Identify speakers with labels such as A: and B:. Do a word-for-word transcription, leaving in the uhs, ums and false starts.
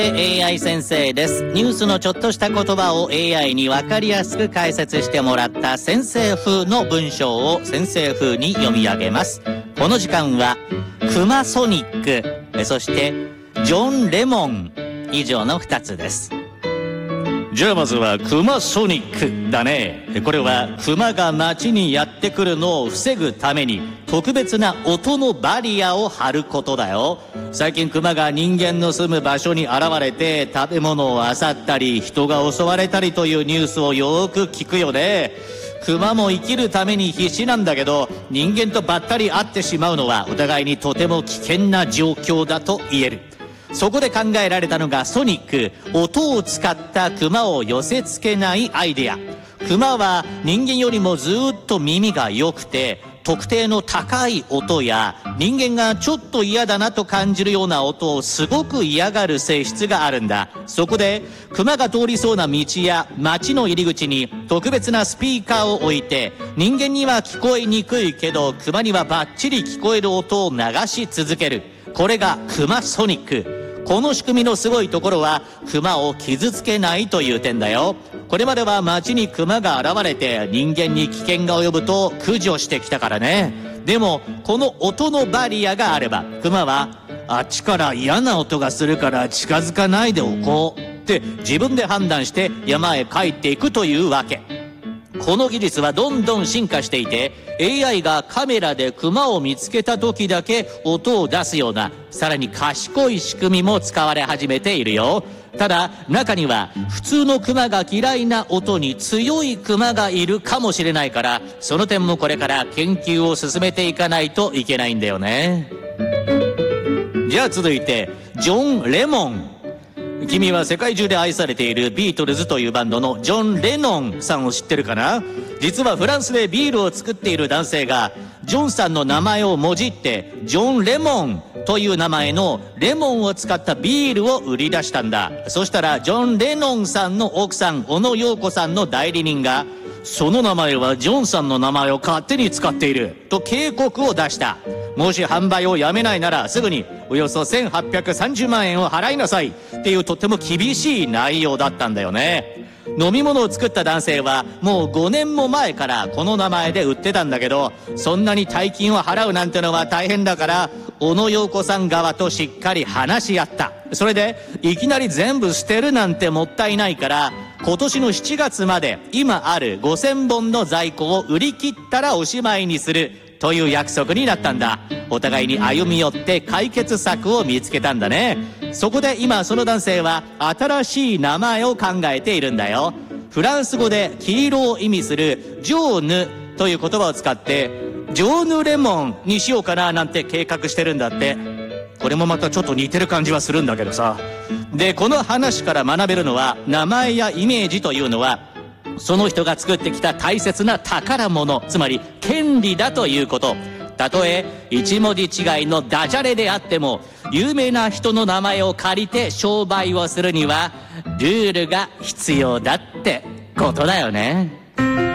A: エーアイ 先生です。ニュースのちょっとした言葉を エーアイ に分かりやすく解説してもらった先生風の文章を先生風に読み上げます。この時間はクマソニック、そしてジョン・レモン以上のふたつです。じゃあまずはクマソニックだね。これはクマが街にやってくるのを防ぐために特別な音のバリアを張ることだよ。最近クマが人間の住む場所に現れて食べ物を漁ったり人が襲われたりというニュースをよく聞くよね。クマも生きるために必死なんだけど、人間とばったり会ってしまうのはお互いにとても危険な状況だと言える。そこで考えられたのがソニック、音を使ったクマを寄せ付けないアイデア。クマは人間よりもずっと耳が良くて、特定の高い音や人間がちょっと嫌だなと感じるような音をすごく嫌がる性質があるんだ。そこでクマが通りそうな道や街の入り口に特別なスピーカーを置いて、人間には聞こえにくいけどクマにはバッチリ聞こえる音を流し続ける。これがクマソニック。この仕組みのすごいところはクマを傷つけないという点だよ。これまでは街にクマが現れて人間に危険が及ぶと駆除してきたからね。でもこの音のバリアがあればクマはあっちから嫌な音がするから近づかないでおこうって自分で判断して山へ帰っていくというわけ。この技術はどんどん進化していて、 エーアイ がカメラでクマを見つけた時だけ音を出すようなさらに賢い仕組みも使われ始めているよ。ただ中には普通のクマが嫌いな音に強いクマがいるかもしれないから、その点もこれから研究を進めていかないといけないんだよね。じゃあ続いてジョン・レモン。君は世界中で愛されているビートルズというバンドのジョン・レノンさんを知ってるかな。実はフランスでビールを作っている男性がジョンさんの名前をもじってジョン・レモンという名前のレモンを使ったビールを売り出したんだ。そしたらジョン・レノンさんの奥さん小野陽子さんの代理人が、その名前はジョンさんの名前を勝手に使っていると警告を出した。もし販売をやめないならすぐにおよそせんはっぴゃくさんじゅうまんえんを払いなさいっていうとっても厳しい内容だったんだよね。飲み物を作った男性はもうごねんも前からこの名前で売ってたんだけど、そんなに大金を払うなんてのは大変だから小野陽子さん側としっかり話し合った。それでいきなり全部捨てるなんてもったいないから、今年のしちがつまで今あるごせんぼんの在庫を売り切ったらおしまいにするという約束になったんだ。お互いに歩み寄って解決策を見つけたんだね。そこで今その男性は新しい名前を考えているんだよ。フランス語で黄色を意味するジョーヌという言葉を使ってジョーヌレモンにしようかななんて計画してるんだって。これもまたちょっと似てる感じはするんだけどさ。でこの話から学べるのは、名前やイメージというのはその人が作ってきた大切な宝物、つまり権利だということ。たとえ一文字違いのダジャレであっても、有名な人の名前を借りて商売をするにはルールが必要だってことだよね。